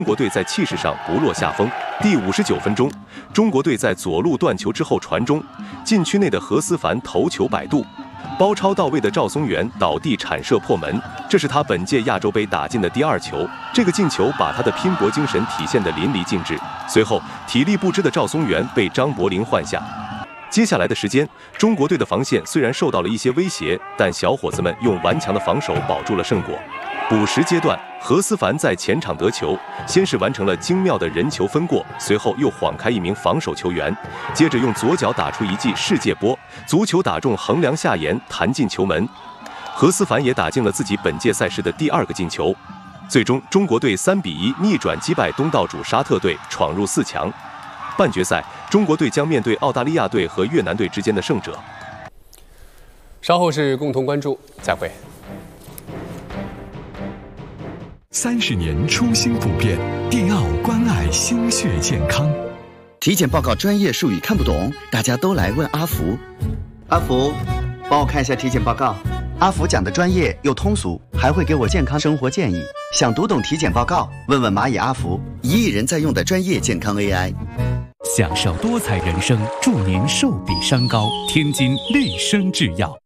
中国队在气势上不落下风。第59分钟，中国队在左路断球之后传中，禁区内的何思凡头球摆渡，包抄到位的赵松元倒地铲射破门，这是他本届亚洲杯打进的第2球。这个进球把他的拼搏精神体现得淋漓尽致。随后，体力不支的赵松元被张伯苓换下。接下来的时间，中国队的防线虽然受到了一些威胁，但小伙子们用顽强的防守保住了胜果。补时阶段，何思凡在前场得球，先是完成了精妙的人球分过，随后又晃开一名防守球员，接着用左脚打出一记世界波，足球打中横梁下沿，弹进球门。何思凡也打进了自己本届赛事的第2个进球。最终，中国队3比1逆转击败东道主沙特队，闯入4强。半决赛，中国队将面对澳大利亚队和越南队之间的胜者。 稍后是共同关注，再会。 30年初心不变，迪奥关爱心血健康。 体检报告专业术语看不懂，大家都来问阿福。阿福，帮我看一下体检报告。阿福讲的专业又通俗，还会给我健康生活建议。想读懂体检报告，问问蚂蚁阿福，1亿人在用的专业健康 AI。 享受多彩人生，祝您寿比山高。天津绿生制药。